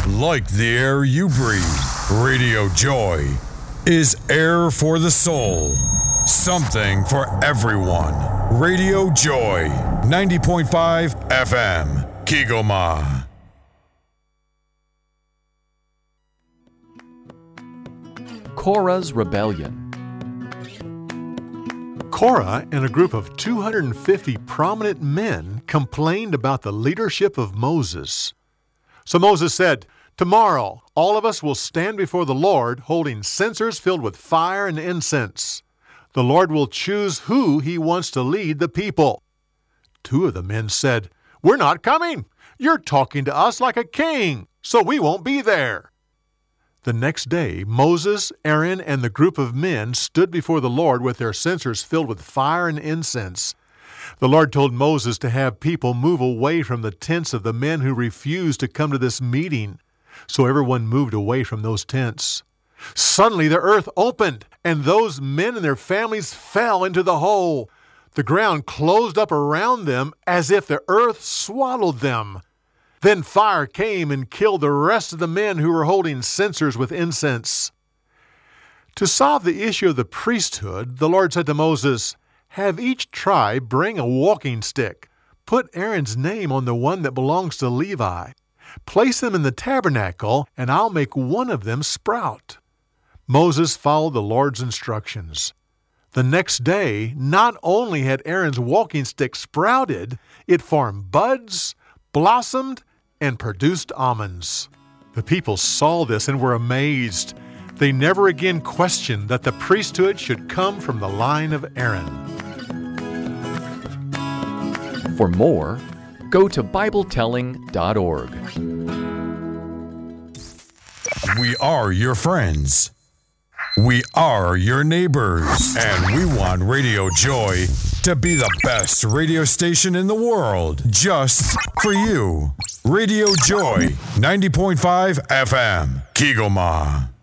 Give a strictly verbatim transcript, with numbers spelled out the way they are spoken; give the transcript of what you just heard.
Like the air you breathe, Radio Joy is air for the soul. Something for everyone. Radio Joy, ninety point five F M, Kigoma. Korah's Rebellion. Korah and a group of two hundred fifty prominent men complained about the leadership of Moses. So Moses said, "Tomorrow, all of us will stand before the Lord holding censers filled with fire and incense. The Lord will choose who he wants to lead the people." Two of the men said, "We're not coming. You're talking to us like a king, so we won't be there." The next day, Moses, Aaron, and the group of men stood before the Lord with their censers filled with fire and incense. The Lord told Moses to have people move away from the tents of the men who refused to come to this meeting. So everyone moved away from those tents. Suddenly the earth opened, and those men and their families fell into the hole. The ground closed up around them as if the earth swallowed them. Then fire came and killed the rest of the men who were holding censers with incense. To solve the issue of the priesthood, the Lord said to Moses, "Have each tribe bring a walking stick. Put Aaron's name on the one that belongs to Levi. Place them in the tabernacle, and I'll make one of them sprout." Moses followed the Lord's instructions. The next day, not only had Aaron's walking stick sprouted, it formed buds, blossomed, and produced almonds. The people saw this and were amazed. They never again questioned that the priesthood should come from the line of Aaron. For more, go to Bible telling dot org. We are your friends. We are your neighbors. And we want Radio Joy to be the best radio station in the world, just for you. Radio Joy, ninety point five F M, Kigoma.